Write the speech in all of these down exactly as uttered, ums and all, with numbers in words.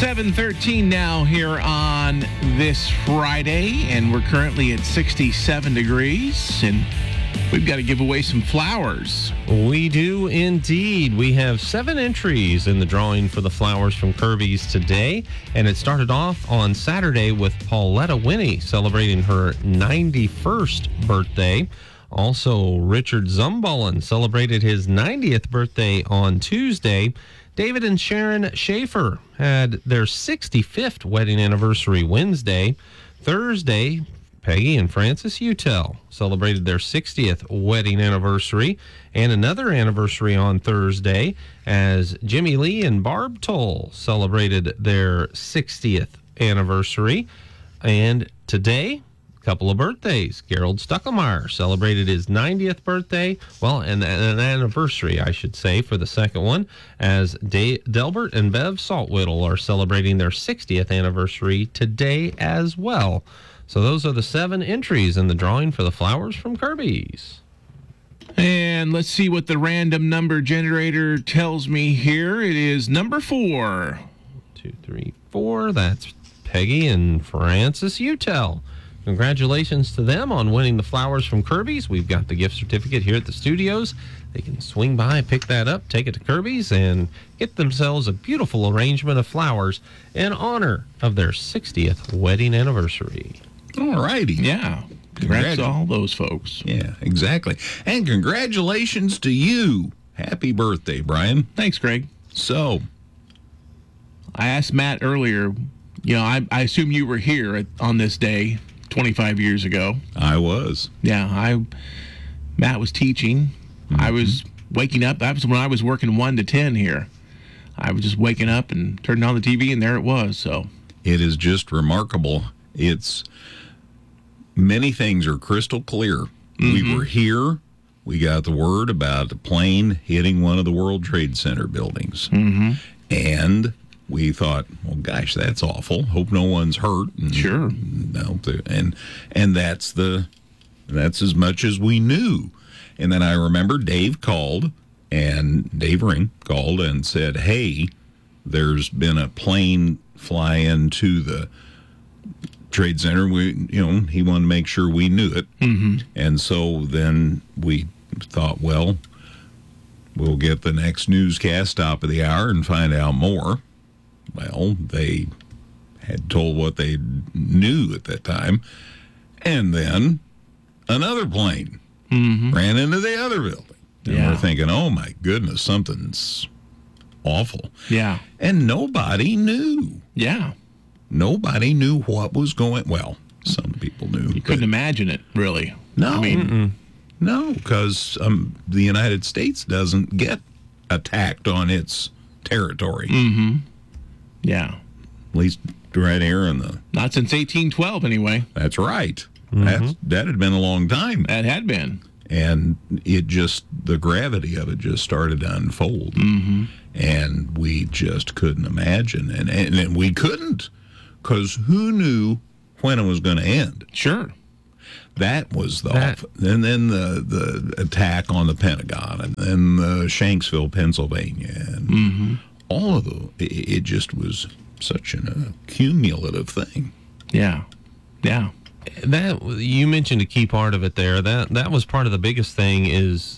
seven thirteen now here on this Friday, and we're currently at sixty-seven degrees, and we've got to give away some flowers. We do indeed. We have seven entries in the drawing for the flowers from Kirby's today, and it started off on Saturday with Pauletta Winnie celebrating her ninety-first birthday. Also, Richard Zumbullen celebrated his ninetieth birthday on Tuesday. David and Sharon Schaefer had their sixty-fifth wedding anniversary Wednesday. Thursday, Peggy and Francis Utel celebrated their sixtieth wedding anniversary, and another anniversary on Thursday as Jimmy Lee and Barb Toll celebrated their sixtieth anniversary. And today, couple of birthdays. Gerald Stuckelmeyer celebrated his ninetieth birthday, well, and an anniversary, I should say, for the second one, as De- Delbert and Bev Saltwhittle are celebrating their sixtieth anniversary today as well. So those are the seven entries in the drawing for the flowers from Kirby's. And let's see what the random number generator tells me here. It is number four. Two, three, four. That's Peggy and Francis Utel. Congratulations to them on winning the flowers from Kirby's. We've got the gift certificate here at the studios. They can swing by, pick that up, take it to Kirby's, and get themselves a beautiful arrangement of flowers in honor of their sixtieth wedding anniversary. All righty. Yeah. Congrats to all those folks. Yeah, exactly. And congratulations to you. Happy birthday, Brian. Thanks, Greg. So, I asked Matt earlier, you know, I, I assume you were here at, on this day twenty-five years ago. I was. Yeah, I. Matt was teaching. Mm-hmm. I was waking up. That was when I was working one to ten here. I was just waking up and turning on the T V, and there it was. So it is just remarkable. It's many things are crystal clear. Mm-hmm. We were here. We got the word about the plane hitting one of the World Trade Center buildings, mm-hmm. and we thought, well, gosh, that's awful. Hope no one's hurt. And, sure. No, and and that's the that's as much as we knew. And then I remember Dave called, and Dave Ring called and said, "Hey, there's been a plane fly into the Trade Center. We, you know, he wanted to make sure we knew it." Mm-hmm. And so then we thought, well, we'll get the next newscast top of the hour and find out more. Well, they had told what they knew at that time. And then another plane mm-hmm. ran into the other building. And yeah. we're thinking, oh, my goodness, something's awful. Yeah. And nobody knew. Yeah. Nobody knew what was going. Well, some people knew. You couldn't imagine it, really. No. I mean, Mm-mm. no, because um, the United States doesn't get attacked on its territory. Mm-hmm. Yeah. At least right here in the... Not since eighteen twelve, anyway. That's right. Mm-hmm. That's, that had been a long time. That had been. And it just, the gravity of it just started to unfold. Mm-hmm. And we just couldn't imagine. And, and, and we couldn't, because who knew when it was going to end? Sure. That was the... That, off, and then the, the attack on the Pentagon, and then the Shanksville, Pennsylvania, and... Mm-hmm. all of the, it just was such an accumulative thing. Yeah. Yeah. That you mentioned a key part of it there. That that was part of the biggest thing is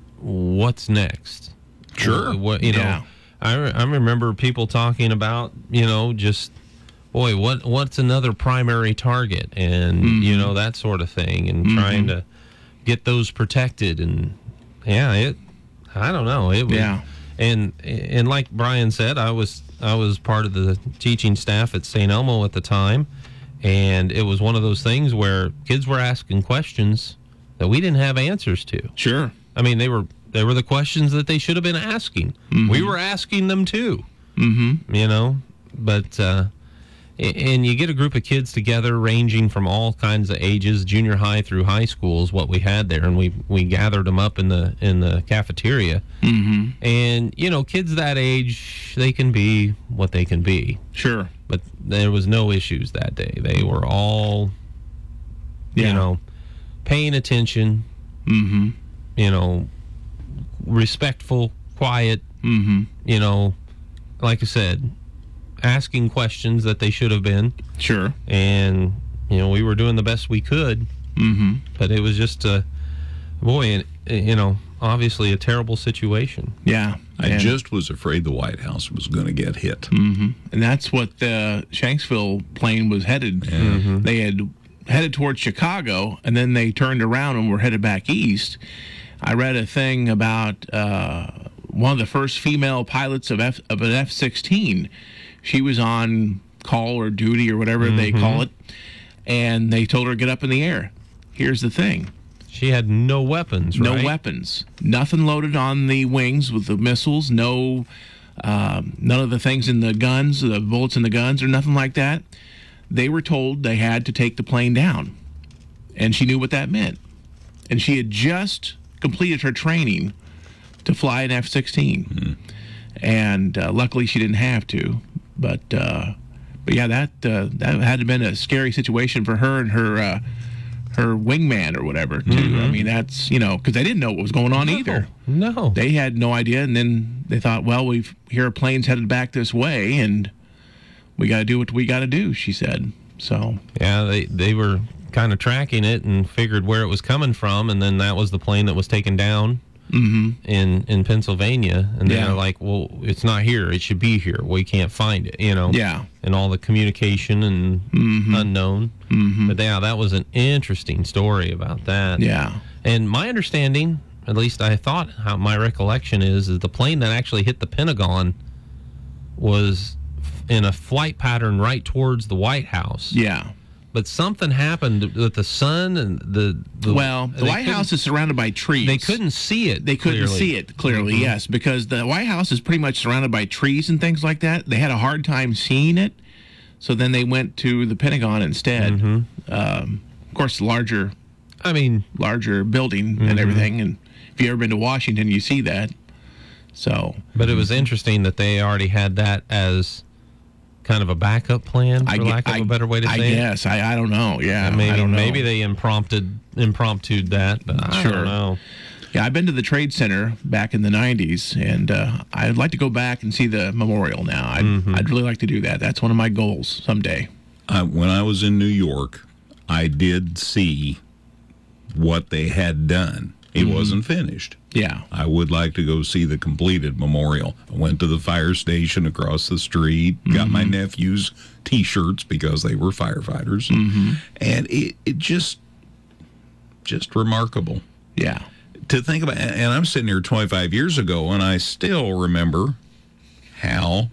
what's next. Sure. What, what you yeah. know, I I remember people talking about, you know, just boy, what what's another primary target, and mm-hmm. you know, that sort of thing, and mm-hmm. trying to get those protected. And yeah, it I don't know. It was, yeah. And and like Brian said, I was I was part of the teaching staff at Saint Elmo at the time, and it was one of those things where kids were asking questions that we didn't have answers to. Sure. I mean, they were they were the questions that they should have been asking. Mm-hmm. We were asking them too. Mm-hmm. You know, but uh, and you get a group of kids together ranging from all kinds of ages, junior high through high school is what we had there, and we we gathered them up in the in the cafeteria. Mm-hmm. And you know, kids that age, they can be what they can be. Sure. But there was no issues that day. They were all, yeah. you know, paying attention. Mm-hmm. You know, respectful, quiet. Mm-hmm. You know, like I said, asking questions that they should have been. Sure. And, you know, we were doing the best we could. Mm-hmm. But it was just, a, boy, and, you know, obviously a terrible situation. Yeah. I and, just was afraid the White House was going to get hit. Mm-hmm. And that's what the Shanksville plane was headed. Mm-hmm. They had headed towards Chicago, and then they turned around and were headed back east. I read a thing about uh, one of the first female pilots of F, of an F sixteen. She was on call or duty or whatever mm-hmm. they call it, and they told her to get up in the air. Here's the thing. She had no weapons, right? No weapons. Nothing loaded on the wings with the missiles. No, um, none of the things in the guns, the bullets in the guns, or nothing like that. They were told they had to take the plane down, and she knew what that meant. And she had just completed her training to fly an F sixteen, mm-hmm. and uh, luckily she didn't have to. But uh, but yeah, that uh, that had to have been a scary situation for her and her. Uh, her wingman or whatever, too. Mm-hmm. I mean, that's, you know, because they didn't know what was going on no, either. No. They had no idea, and then they thought, well, we've here a plane's headed back this way, and we got to do what we got to do, she said. So. Yeah, they, they were kind of tracking it and figured where it was coming from, and then that was the plane that was taken down mm-hmm. in, in Pennsylvania. And then yeah. they're like, well, it's not here. It should be here. We can't find it, you know? Yeah. And all the communication and mm-hmm. unknown. Mm-hmm. But yeah, that was an interesting story about that. Yeah. And my understanding, at least I thought, how my recollection is, is the plane that actually hit the Pentagon was in a flight pattern right towards the White House. Yeah. But something happened with the sun and the... the well, the White House is surrounded by trees. They couldn't see it They couldn't clearly. see it clearly, mm-hmm. yes, because the White House is pretty much surrounded by trees and things like that. They had a hard time seeing it, so then they went to the Pentagon instead. Mm-hmm. Um, of course, larger... I mean... Larger building mm-hmm. and everything, and if you've ever been to Washington, you see that. So... But it was interesting that they already had that as... kind of a backup plan, for I, lack of I, a better way to I say it? I guess. I, I don't know. Yeah, maybe, I don't know. Maybe they impromptu impromptu'd that, but I sure. don't know. Yeah, I've been to the Trade Center back in the nineties, and uh, I'd like to go back and see the memorial now. I'd, mm-hmm. I'd really like to do that. That's one of my goals someday. Uh, when I was in New York, I did see what they had done. It mm-hmm. wasn't finished. Yeah. I would like to go see the completed memorial. I went to the fire station across the street, got mm-hmm. my nephew's T-shirts because they were firefighters. Mm-hmm. And it, it just, just remarkable. Yeah. To think about, and I'm sitting here twenty-five years ago, and I still remember how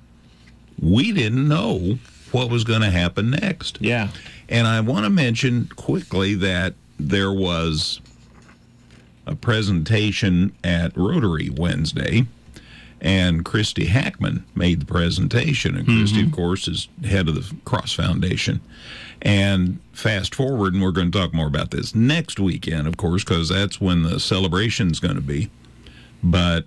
we didn't know what was going to happen next. Yeah. And I want to mention quickly that there was a presentation at Rotary Wednesday, and Christy Hackman made the presentation. And Christy, mm-hmm. of course, is head of the Cross Foundation. And fast forward, and we're going to talk more about this next weekend, of course, because that's when the celebration's going to be. But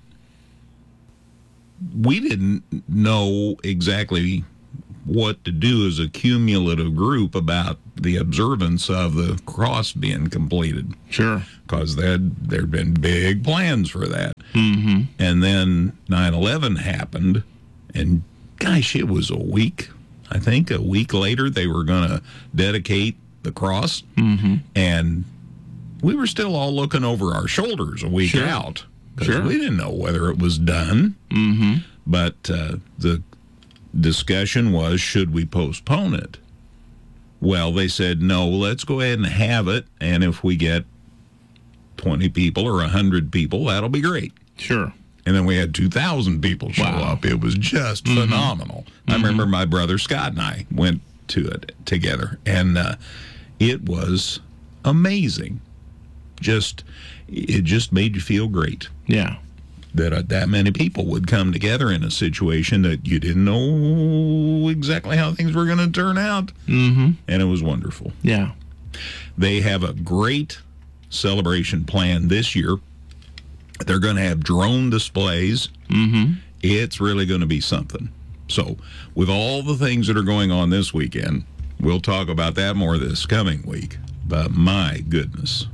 we didn't know exactly what to do as a cumulative group about the observance of the cross being completed. Sure. Because there'd, there'd been big plans for that. Mm-hmm. And then nine eleven happened, and gosh, it was a week. I think a week later they were going to dedicate the cross. Mm-hmm. And we were still all looking over our shoulders a week sure. out. Because sure. we didn't know whether it was done. Mm-hmm. But uh, the discussion was, should we postpone it? Well, they said, no, let's go ahead and have it, and if we get twenty people or one hundred people, that'll be great. Sure. And then we had two thousand people show wow. up. It was just mm-hmm. phenomenal. Mm-hmm. I remember my brother Scott and I went to it together, and uh, it was amazing. Just, it just made you feel great. Yeah. That uh, that many people would come together in a situation that you didn't know exactly how things were going to turn out. Mm-hmm. And it was wonderful. Yeah. They have a great celebration plan this year. They're going to have drone displays. Mm-hmm. It's really going to be something. So with all the things that are going on this weekend, we'll talk about that more this coming week. But my goodness,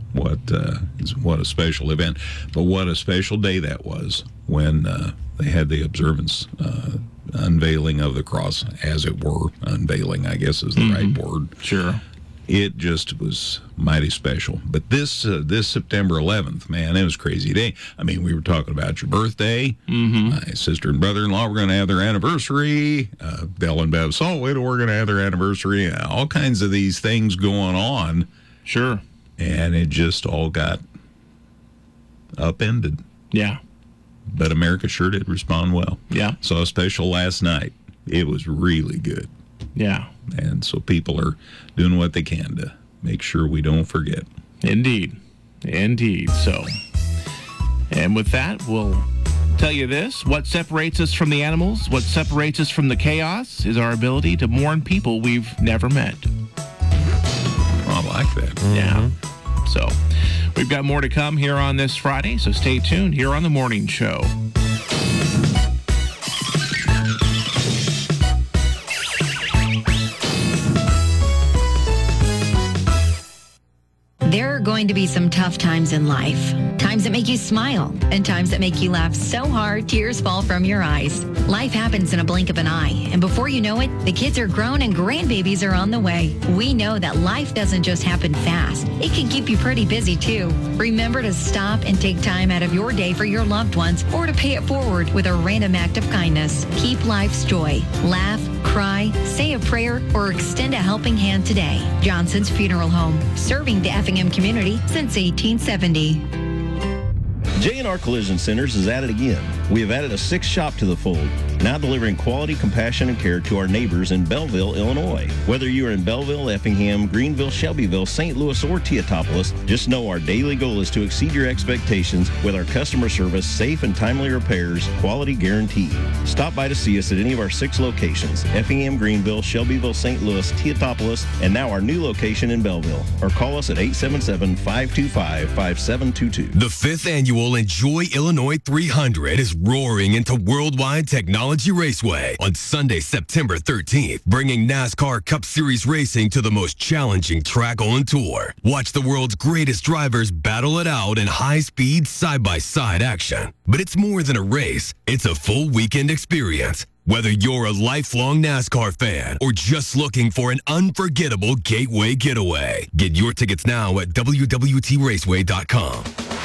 what uh, what a special event. But what a special day that was when uh, they had the observance uh, unveiling of the cross, as it were. Unveiling, I guess, is the mm-hmm. right word. Sure. It just was mighty special. But this uh, this September eleventh, man, it was a crazy day. I mean, we were talking about your birthday. Mm-hmm. My sister and brother-in-law were going to have their anniversary. Uh, Belle and Bev Saltwick were going to have their anniversary. All kinds of these things going on. Sure. And it just all got upended. Yeah. But America sure did respond well. Yeah. Saw a special last night. It was really good. Yeah. And so people are doing what they can to make sure we don't forget. Indeed. Indeed. So, and with that, we'll tell you this. What separates us from the animals, what separates us from the chaos, is our ability to mourn people we've never met. I like that. Mm-hmm. Yeah. So, we've got more to come here on this Friday, so stay tuned here on The Morning Show. There are going to be some tough times in life. Times that make you smile and times that make you laugh so hard tears fall from your eyes. Life happens in a blink of an eye, and before you know it, the kids are grown and grandbabies are on the way. We know that life doesn't just happen fast. It can keep you pretty busy too. Remember to stop and take time out of your day for your loved ones or to pay it forward with a random act of kindness. Keep life's joy. Laugh, cry, say a prayer, or extend a helping hand today. Johnson's Funeral Home, serving the Effingham community since eighteen seventy. J and R Collision Centers is at it again. We have added a sixth shop to the fold, now delivering quality, compassion, and care to our neighbors in Belleville, Illinois. Whether you are in Belleville, Effingham, Greenville, Shelbyville, Saint Louis, or Teotopolis, just know our daily goal is to exceed your expectations with our customer service, safe and timely repairs, quality guaranteed. Stop by to see us at any of our six locations: Effingham, Greenville, Shelbyville, Saint Louis, Teotopolis, and now our new location in Belleville. Or call us at eight seven seven, five two five, five seven two two. The fifth annual Enjoy Illinois three hundred is roaring into Worldwide Technology Raceway on Sunday, September thirteenth, bringing NASCAR Cup Series racing to the most challenging track on tour. Watch the world's greatest drivers battle it out in high-speed, side-by-side action. But it's more than a race. It's a full weekend experience. Whether you're a lifelong NASCAR fan or just looking for an unforgettable gateway getaway, get your tickets now at w w t raceway dot com.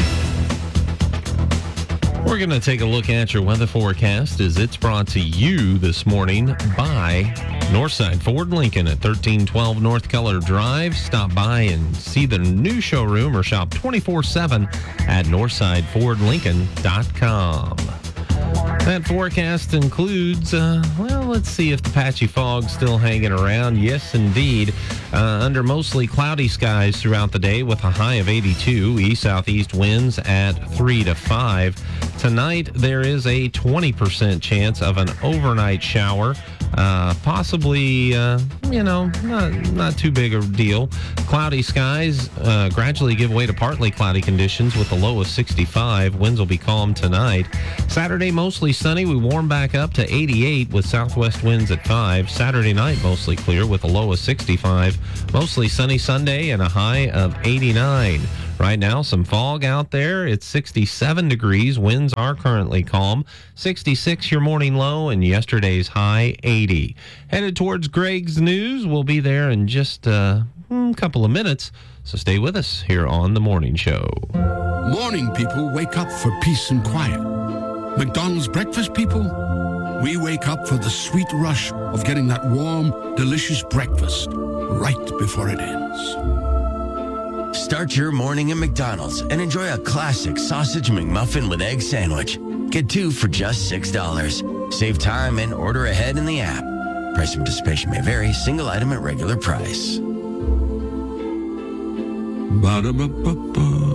We're going to take a look at your weather forecast as it's brought to you this morning by Northside Ford Lincoln at thirteen twelve North Keller Drive. Stop by and see the new showroom or shop twenty-four seven at northside ford lincoln dot com. That forecast includes, uh, well, let's see if the patchy fog's still hanging around. Yes, indeed. Uh, under mostly cloudy skies throughout the day with a high of eighty-two. East-southeast winds at three to five. Tonight, there is a twenty percent chance of an overnight shower. Uh, possibly, uh, you know, not, not too big a deal. Cloudy skies uh, gradually give way to partly cloudy conditions with a low of sixty-five. Winds will be calm tonight. Saturday, mostly sunny. We warm back up to eighty-eight with southwest winds at five. Saturday night, mostly clear with a low of sixty-five. Mostly sunny Sunday and a high of eighty-nine. Right now, some fog out there. It's sixty-seven degrees. Winds are currently calm. sixty-six your morning low, and yesterday's high, eighty. Headed towards Greg's News. We'll be there in just a couple of minutes, so stay with us here on The Morning Show. Morning people wake up for peace and quiet. McDonald's breakfast people, we wake up for the sweet rush of getting that warm, delicious breakfast right before it ends. Start your morning at McDonald's and enjoy a classic sausage McMuffin with egg sandwich. Get two for just six dollars. Save time and order ahead in the app. Price and participation may vary. Single item at regular price. Ba-da-ba-ba-ba.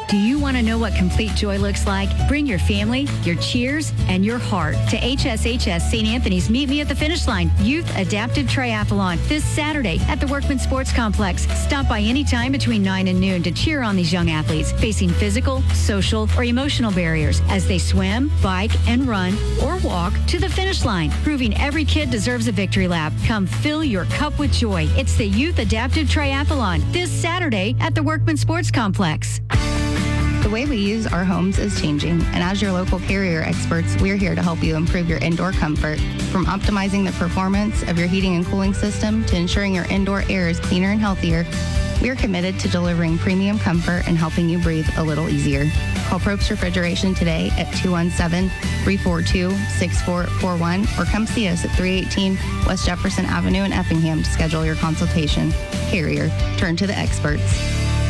Do you want to know what complete joy looks like? Bring your family, your cheers, and your heart to H S H S Saint Anthony's Meet Me at the Finish Line Youth Adaptive Triathlon this Saturday at the Workman Sports Complex. Stop by anytime between nine and noon to cheer on these young athletes facing physical, social, or emotional barriers as they swim, bike, and run or walk to the finish line, proving every kid deserves a victory lap. Come fill your cup with joy. It's the Youth Adaptive Triathlon this Saturday at the Workman Sports Complex. The way we use our homes is changing, and as your local Carrier experts, we're here to help you improve your indoor comfort. From optimizing the performance of your heating and cooling system to ensuring your indoor air is cleaner and healthier, we are committed to delivering premium comfort and helping you breathe a little easier. Call Probst Refrigeration today at two one seven, three four two, six four four one or come see us at three eighteen West Jefferson Avenue in Effingham to schedule your consultation. Carrier, turn to the experts.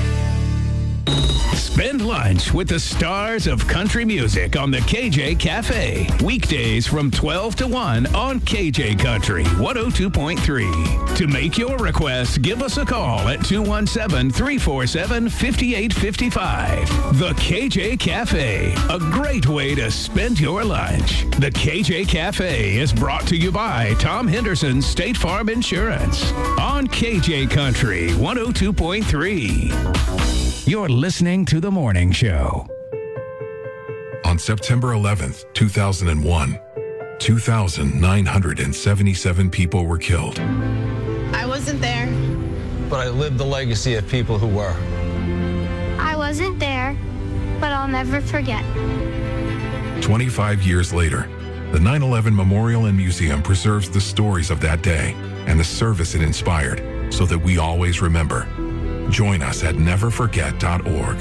Spend lunch with the stars of country music on the K J Cafe. Weekdays from twelve to one on K J Country one oh two point three. To make your request, give us a call at two one seven, three four seven, five eight five five. The K J Cafe, a great way to spend your lunch. The K J Cafe is brought to you by Tom Henderson State Farm Insurance on K J Country one oh two point three. You're listening to The Morning Show. On September eleventh, two thousand one, two thousand nine hundred seventy-seven people were killed. I wasn't there. But I lived the legacy of people who were. I wasn't there, but I'll never forget. twenty-five years later, the nine eleven Memorial and Museum preserves the stories of that day and the service it inspired so that we always remember. Join us at never forget dot org.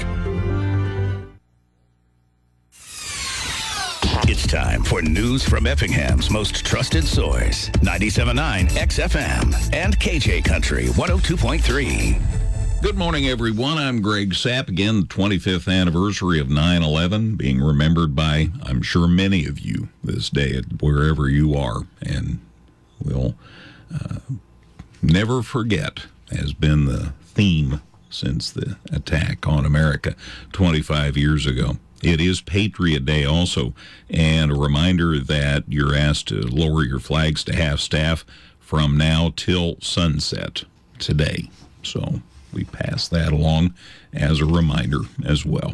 It's time for news from Effingham's most trusted source, ninety-seven point nine X F M and K J Country one oh two point three. Good morning, everyone. I'm Greg Sapp. Again, the twenty-fifth anniversary of nine eleven being remembered by, I'm sure, many of you this day, wherever you are. And we'll uh, never forget has been the theme since the attack on America twenty-five years ago. It is Patriot Day also, and a reminder that you're asked to lower your flags to half-staff from now till sunset today. So we pass that along as a reminder as well.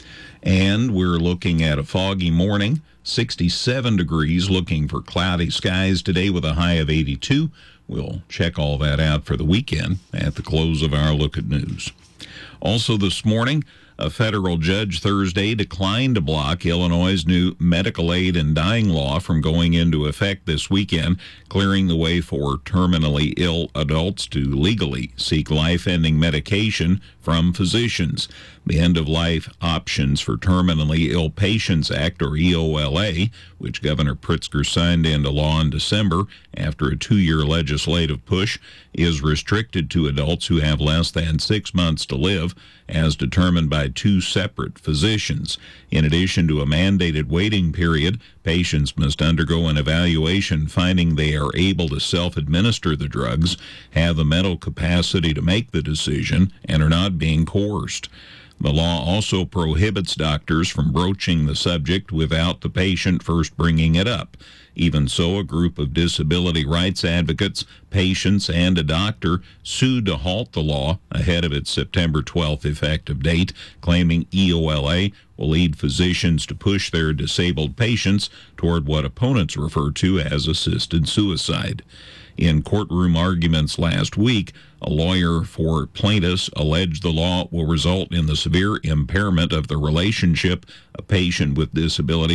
And we're looking at a foggy morning, sixty-seven degrees, looking for cloudy skies today with a high of eighty-two. We'll check all that out for the weekend at the close of our Look at News. Also this morning, a federal judge Thursday declined to block Illinois' new medical aid and dying law from going into effect this weekend, clearing the way for terminally ill adults to legally seek life-ending medication from physicians. The End-of-Life Options for Terminally Ill Patients Act, or E O L A, which Governor Pritzker signed into law in December after a two-year legislative push, is restricted to adults who have less than six months to live, as determined by two separate physicians. In addition to a mandated waiting period, patients must undergo an evaluation finding they are able to self-administer the drugs, have the mental capacity to make the decision, and are not being coerced. The law also prohibits doctors from broaching the subject without the patient first bringing it up. Even so, a group of disability rights advocates, patients, and a doctor sued to halt the law ahead of its September twelfth effective date, claiming E O L A will lead physicians to push their disabled patients toward what opponents refer to as assisted suicide. In courtroom arguments last week, a lawyer for plaintiffs alleged the law will result in the severe impairment of the relationship a patient with disability